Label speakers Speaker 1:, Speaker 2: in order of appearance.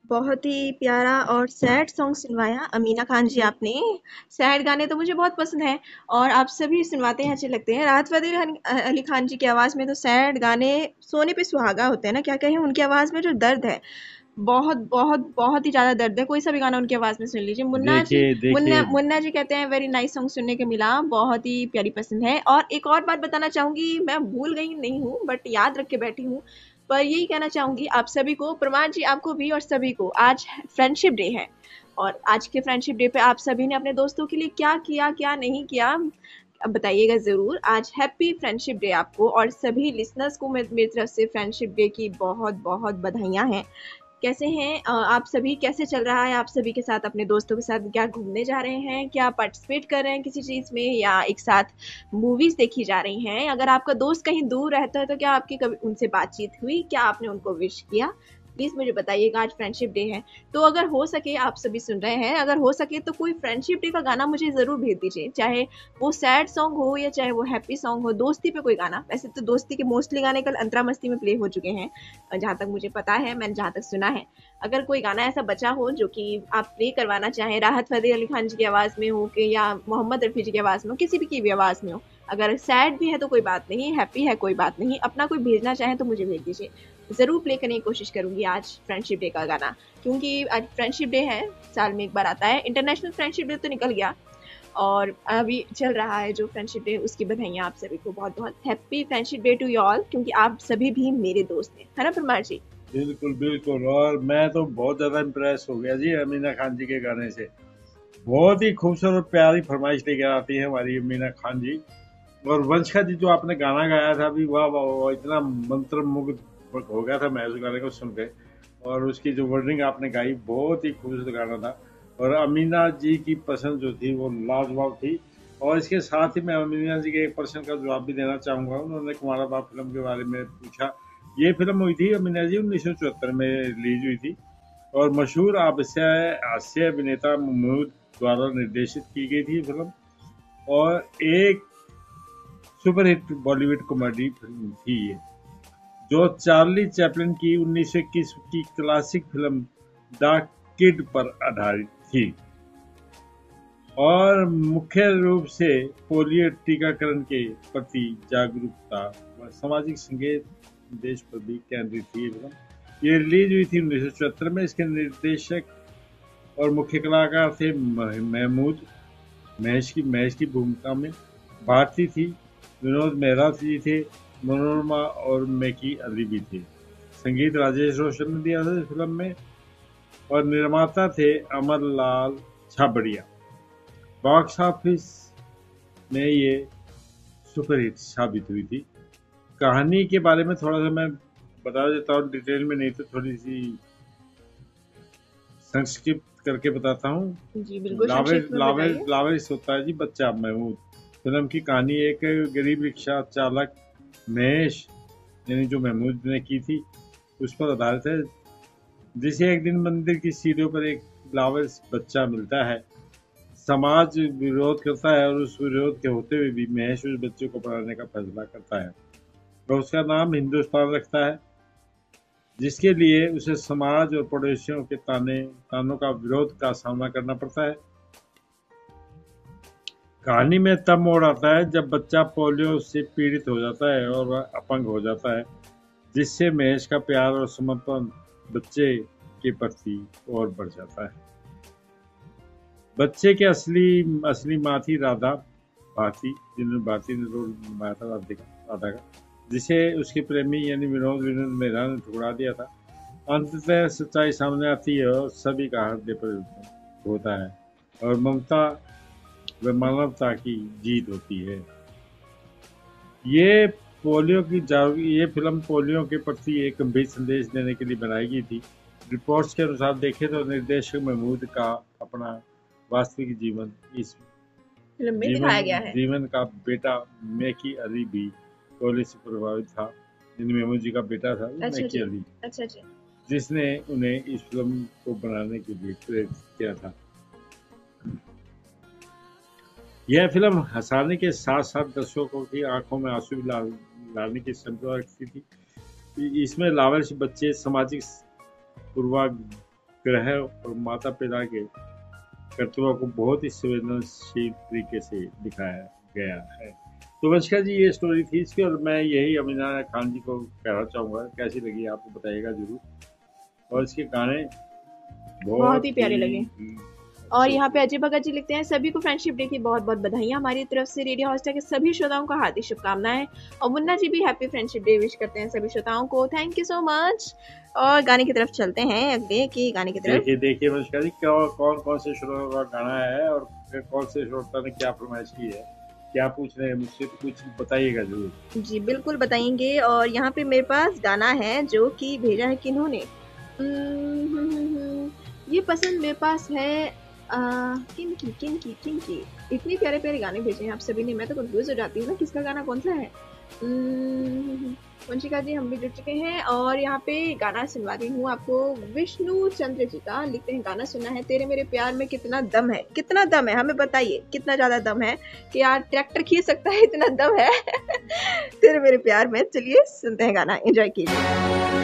Speaker 1: बहुत ही प्यारा और सैड सॉन्ग सुनवाया अमीना खान जी आपने। सैड गाने तो मुझे बहुत पसंद हैं और आप सभी सुनवाते हैं, अच्छे लगते हैं। राहत फ़तेह अली खान जी की आवाज़ में तो सैड गाने सोने पे सुहागा होते हैं ना, क्या कहें। उनकी आवाज़ में जो दर्द है, बहुत बहुत बहुत ही ज़्यादा दर्द है। कोई सा भी गाना उनकी आवाज़ में सुन लीजिए। मुन्ना जी,
Speaker 2: देखिए
Speaker 1: मुन्ना
Speaker 2: देखिए।
Speaker 1: मुन्ना जी कहते हैं वेरी नाइस सॉन्ग सुनने को मिला, बहुत ही प्यारी पसंद है। और एक और बात बताना चाहूंगी, मैं भूल गई नहीं हूँ बट याद रख के बैठी हूँ। पर यही कहना चाहूंगी आप सभी को, प्रमाण जी आपको भी और सभी को, आज फ्रेंडशिप डे है। और आज के फ्रेंडशिप डे पे आप सभी ने अपने दोस्तों के लिए क्या किया क्या नहीं किया, अब बताइएगा ज़रूर। आज हैप्पी फ्रेंडशिप डे आपको, और सभी लिसनर्स को मेरी तरफ से फ्रेंडशिप डे की बहुत बहुत बधाइयाँ हैं। कैसे हैं आप सभी, कैसे चल रहा है आप सभी के साथ, अपने दोस्तों के साथ क्या घूमने जा रहे हैं, क्या पार्टिसिपेट कर रहे हैं किसी चीज़ में, या एक साथ मूवीज़ देखी जा रही हैं। अगर आपका दोस्त कहीं दूर रहता है तो क्या आपकी कभी उनसे बातचीत हुई, क्या आपने उनको विश किया, प्लीज़ मुझे बताइएगा। आज फ्रेंडशिप डे है तो अगर हो सके, आप सभी सुन रहे हैं, अगर हो सके तो कोई फ्रेंडशिप डे का गाना मुझे ज़रूर भेज दीजिए, चाहे वो सैड सॉन्ग हो या चाहे वो हैप्पी सॉन्ग हो, दोस्ती पे कोई गाना। वैसे तो दोस्ती के मोस्टली गाने कल अंतरा मस्ती में प्ले हो चुके हैं, जहाँ तक मुझे पता है, मैंने जहाँ तक सुना है। अगर कोई गाना ऐसा बचा हो जो कि आप प्ले करवाना चाहें, राहत फ़तेह अली खान जी की आवाज़ में हो कि या मोहम्मद रफ़ी जी की आवाज़ में हो, किसी भी की भी आवाज़ में हो। अगर सैड भी है तो कोई बात नहीं, हैप्पी है कोई बात नहीं, अपना कोई भेजना चाहें तो मुझे भेज दीजिए। ज़रूर प्ले करने की कोशिश करूँगी आज फ्रेंडशिप डे का गाना, क्योंकि आज फ्रेंडशिप डे है, साल में एक बार आता है। इंटरनेशनल फ्रेंडशिप डे तो निकल गया और अभी चल रहा है जो फ्रेंडशिप डे, उसकी बधाइयाँ आप सभी को, बहुत बहुत happy friendship day to you all, क्योंकि आप सभी भी मेरे दोस्त हैं, है ना परमार जी।
Speaker 2: बिल्कुल बिल्कुल। और मैं तो बहुत ज्यादा इम्प्रेस हो गया जी अमीना खान जी के गाने से। बहुत ही खूबसूरत और प्यारी फरमाइश लेकर आती है हमारी अमीना खान जी। और वंशिका जी जो आपने गाना गाया था अभी, वाह वाह वाह, इतना मंत्र मुग्ध हो गया था मैं उस गाने को सुन के। और उसकी जो वर्डिंग आपने गाई, बहुत ही खूबसूरत गाना था। और अमीना जी की पसंद जो थी वो लाजवाब थी। और इसके साथ ही मैं अमीना जी के एक प्रश्न का जवाब भी देना चाहूंगा। उन्होंने कुमारा बाप फिल्म के बारे में पूछा। ये फिल्म हुई थी अमीना जी 1974 में रिलीज हुई थी। और मशहूर हास्य हास्य अभिनेता महमूद द्वारा निर्देशित की गई थी फिल्म। और एक सुपरहिट बॉलीवुड कॉमेडी फिल्म थी ये, जो चार्ली चैपलिन की 1921 की क्लासिक फिल्म द किड पर आधारित थी। और मुख्य रूप से पोलियो टीकाकरण के प्रति जागरूकता व सामाजिक संदेश पर भी केंद्रित थी ये फिल्म। ये रिलीज हुई थी 1974 में। इसके निर्देशक और मुख्य कलाकार थे महमूद। महेश की भूमिका में भारती थी, विनोद मेहरा जी थे, मनोरमा और मेकी अली भी थे। संगीत राजेश रोशन ने दिया था इस फिल्म में। और निर्माता थे अमरलाल छाबड़िया। बॉक्स ऑफिस में ये सुपरहिट साबित हुई थी। कहानी के बारे में थोड़ा सा मैं बता देता हूँ, डिटेल में नहीं तो थोड़ी सी संक्षिप्त करके बताता हूँ।
Speaker 1: जी बिल्कुल, संक्षिप्त में बताइए।
Speaker 2: लावेश होता है जी बच्चा महमूद। फिल्म की कहानी एक गरीब रिक्शा चालक महेश, यानी जो महमूद ने की थी, उस पर आधारित है, जिसे एक दिन मंदिर की सीढ़ियों पर एक लावेश बच्चा मिलता है। समाज विरोध करता है और उस विरोध के होते हुए भी महेश उस बच्चे को पढ़ाने का फैसला करता है। वह उसका नाम हिंदुस्तान रखता है, जिसके लिए उसे समाज और पड़ोसियों के तानों का विरोध का सामना करना पड़ता है। कहानी में तब मोड़ आता है जब बच्चा पोलियो से पीड़ित हो जाता है और वह अपंग हो जाता है, जिससे महेश का प्यार और समर्पण बच्चे के प्रति और बढ़ जाता है। बच्चे के असली माँ थी राधा भारती, जिन्होंने भारती ने रोल निभाया था राधा का, जिसे उसके प्रेमी यानी विनोद मेहरा ने ठुकरा दिया था। अंततः सच्चाई सामने आती है और सभी का हृदय पर होता है और ममता व मानवता की जीत होती है। ये ये फिल्म पोलियो के प्रति एक गंभीर संदेश देने के लिए बनाई गई थी। रिपोर्ट्स के अनुसार देखें तो निर्देशक महमूद का अपना वास्तविक इस
Speaker 1: फिल्म में दिखाया गया है।
Speaker 2: जीवन का बेटा मेकी अली भी पोलियो से प्रभावित था। महमूद जी का बेटा था
Speaker 1: अच्छा
Speaker 2: मेकी
Speaker 1: जी।
Speaker 2: अली,
Speaker 1: अच्छा जी।
Speaker 2: जिसने उन्हें इस फिल्म को बनाने के लिए प्रेरित किया था। यह फिल्म हंसाने के साथ साथ दर्शकों की आंखों में आंसू भी लाने की क्षमता रखती थी। इसमें लावारिस बच्चे सामाजिक ग्रह और माता पिता के कर्तव्यों को बहुत ही संवेदनशील तरीके से दिखाया गया है। तो वंशिका जी ये स्टोरी थी इसकी, और मैं यही अमीना खान जी को कहना चाहूँगा, कैसी लगी आपको बताइएगा जरूर। और इसके गाने
Speaker 1: बहुत ही प्यारे लगे। और यहाँ पे अजय भगत जी लिखते हैं, सभी को फ्रेंडशिप डे की बहुत बहुत बधाइयाँ हमारी तरफ से, रेडियो हॉस्टल के सभी श्रोताओं को हार्दिक शुभकामनाएं। और मुन्ना जी भी हैप्पी फ्रेंडशिप डे विश करते हैं सभी श्रोताओं को, थैंक यू सो मच। और गाने की तरफ चलते हैं, अगले की गाने की तरफ।
Speaker 2: देखिए वंशिका जी कौन कौन से श्रोताओं का गाना है और कौन से श्रोता ने क्या फरमाइश की है, क्या पूछ रहे हैं मुझसे, तो कुछ बताइएगा जरूर। जी
Speaker 1: बिल्कुल बताएंगे। और यहाँ पे मेरे पास गाना है जो कि भेजा है किन्होंने, ये पसंद मेरे पास है किनकी। इतने प्यारे प्यारे गाने भेजे हैं आप सभी ने, मैं तो कंफ्यूज हो जाती हूँ ना किसका गाना कौन सा है। वंशिका जी हम भी जुड़ चुके हैं और यहाँ पे गाना सुनवा रही हूँ आपको, विष्णु चंद्र जी का। लिखते हैं गाना सुनना है, तेरे मेरे प्यार में कितना दम है। कितना दम है हमें बताइए, कितना ज्यादा दम है कि यार ट्रैक्टर खींच सकता है, इतना दम है तेरे मेरे प्यार में। चलिए सुनते हैं गाना, एंजॉय कीजिए।